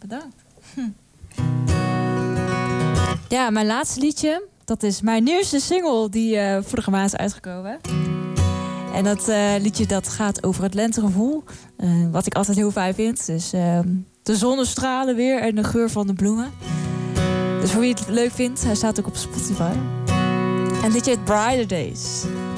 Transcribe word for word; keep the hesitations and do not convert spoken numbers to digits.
bedankt. Hm. Ja, mijn laatste liedje, dat is mijn nieuwste single die uh, vorige maand is uitgekomen. En dat uh, liedje dat gaat over het lentegevoel, uh, wat ik altijd heel fijn vind. Dus uh, de zonnestralen weer en de geur van de bloemen. Dus voor wie het leuk vindt, hij staat ook op Spotify. En dit liedje heet Brighter Days.